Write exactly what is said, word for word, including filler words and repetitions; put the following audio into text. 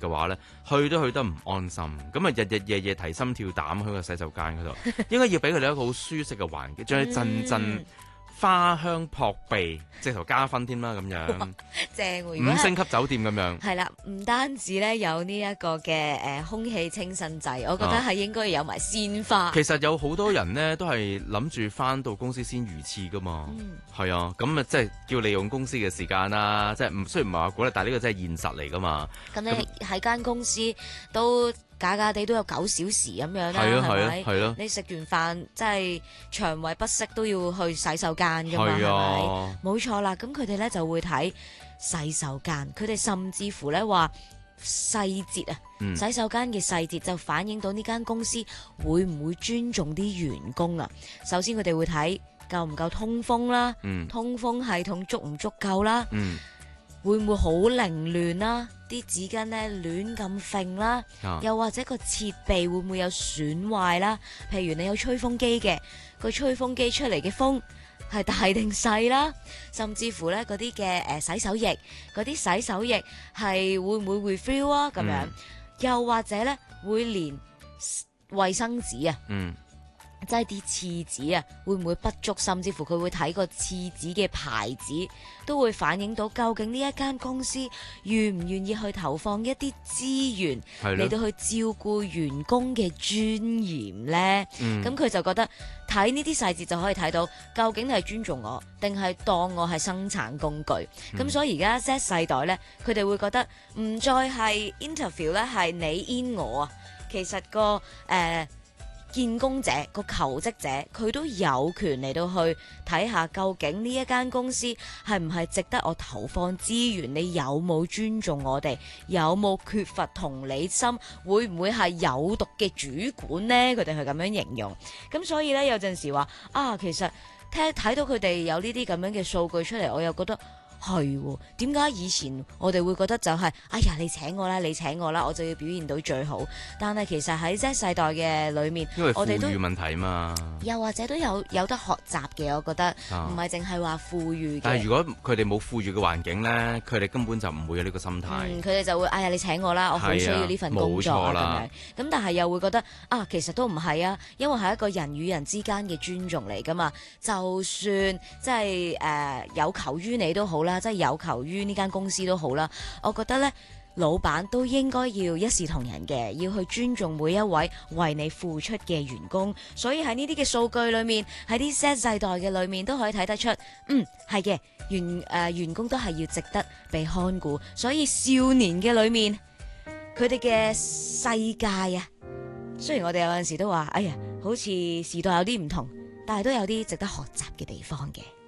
嘅話咧，去都去得唔安心，咁啊日日夜夜提心跳膽喺個洗手間嗰度，應該要俾佢哋一個好舒適嘅環境，將啲陣陣花香撲鼻，直頭加分添啦咁樣， 正喎！如果五星級酒店咁樣。 係啦，唔單止咧有呢一個嘅誒空氣清新劑，我覺得係應該有埋鮮花。 其實有好多人咧都係諗住翻到公司先如廁噶嘛，係、嗯、啊，咁啊即係叫利用公司嘅時間啦，即係唔雖然唔係話鼓勵，但係呢個真係現實嚟噶嘛。咁你喺間公司都假假地都有九小時咁樣啦， 係啊係啊係係咯。 你食完飯即係腸胃不適都要去洗手間噶嘛，係咪？ 冇錯啦，咁佢哋咧就會睇洗手間，佢哋甚至乎咧話細節啊， 嗯、 洗手間嘅細節就反映到呢間公司會唔會尊重啲員工啊。首先佢哋會睇夠唔夠通風啦， 嗯、通風系統足唔足夠啦。 嗯會唔會好凌亂啦？啲紙巾咧亂咁揈啦， 啊、 又或者個設備會唔會有損壞啦？譬如你有吹風機嘅，個吹風機出嚟嘅風係大定細啦，甚至乎咧嗰啲嘅誒洗手液，嗰啲洗手液係會唔會 refill 啊？咁樣， 嗯、 又或者咧會連衛生紙啊。 嗯即係啲廁紙啊，會唔會不足？甚至乎佢會睇個廁紙嘅牌子，都會反映到究竟呢一間公司願唔願意去投放一啲資源嚟到去照顧員工嘅尊嚴呢？咁佢、嗯、就覺得睇呢啲細節就可以睇到，究竟你係尊重我，定係當我係生產工具？咁、嗯、所以而家 Z 世代呢，佢哋會覺得唔再係 interview 咧，係你 in 我啊。其實個誒。呃見工者個求職者佢都有權嚟到去睇下究竟呢一間公司係唔係值得我投放資源？你有冇尊重我哋？有冇缺乏同理心？會唔會係有毒嘅主管呢？佢哋係咁樣形容。咁所以呢，有陣時話啊，其實聽睇到佢哋有呢啲咁樣嘅數據出嚟，我又覺得。係，點解以前我哋會覺得就係、是，哎呀，你請我啦，你請我啦，我就要表現到最好。但係其實喺 Z 世代嘅裏面， 因為我哋都富裕問題嘛， 又或者都有有得學習嘅，我覺得唔係淨係話富裕嘅。 但係如果佢哋冇富裕嘅環境咧，佢哋根本就唔會有呢個心態。 嗯，佢哋就會，哎呀，你請我啦，我好需要呢份工作啊，咁樣。咁但係又會覺得啊，其實都唔係啊，因為係一個人與人之間嘅尊重嚟噶嘛。就算即係誒有求於你都好啦。即係有求於呢間公司都好啦，我覺得呢，老闆都應該要一視同仁嘅，要去尊重每一位為你付出嘅員工。所以喺呢啲嘅數據裏面，喺啲 Z 世代嘅裏面都可以睇得出，嗯，係嘅，員誒、呃、員工都係要值得被看顧。所以少年嘅裏面，佢哋嘅世界啊，雖然我哋有陣時都話，哎呀，好似時代有啲唔同，但係都有啲值得學習嘅地方嘅。